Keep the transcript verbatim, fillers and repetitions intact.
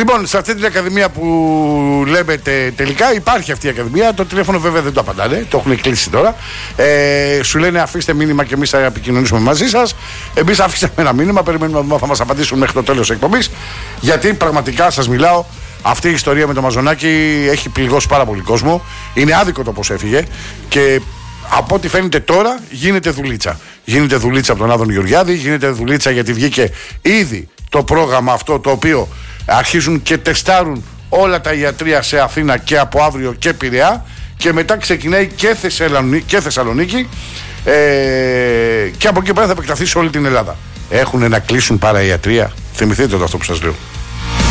Λοιπόν, σε αυτή την ακαδημία που λέμε τελικά υπάρχει αυτή η ακαδημία. Το τηλέφωνο βέβαια δεν το απαντάνε, το έχουν κλείσει τώρα. Ε, σου λένε αφήστε μήνυμα και εμείς θα επικοινωνήσουμε μαζί σας. Εμείς αφήσαμε ένα μήνυμα, περιμένουμε να θα μας απαντήσουν μέχρι το τέλος της εκπομπής. Γιατί πραγματικά σας μιλάω, αυτή η ιστορία με το Μαζονάκι έχει πληγώσει πάρα πολύ κόσμο. Είναι άδικο το πώς έφυγε και από ό,τι φαίνεται τώρα γίνεται δουλίτσα. Γίνεται δουλίτσα από τον Άδων Γεωργιάδη, γίνεται δουλίτσα γιατί βγήκε ήδη το πρόγραμμα αυτό το οποίο αρχίζουν και τεστάρουν όλα τα ιατρεία σε Αθήνα και από αύριο και Πειραιά και μετά ξεκινάει και Θεσσαλονίκη, και, Θεσσαλονίκη ε, και από εκεί πέρα θα επεκταθεί σε όλη την Ελλάδα. Έχουν να κλείσουν παρά ιατρεία. Θυμηθείτε το αυτό που σας λέω.